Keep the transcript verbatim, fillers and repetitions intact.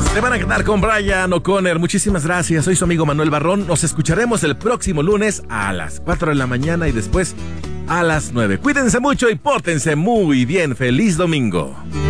Te van a quedar con Brian O'Connor. Muchísimas gracias. Soy su amigo Manuel Barrón. Nos escucharemos el próximo lunes a las cuatro de la mañana y después a las nueve. Cuídense mucho y pórtense muy bien. Feliz domingo.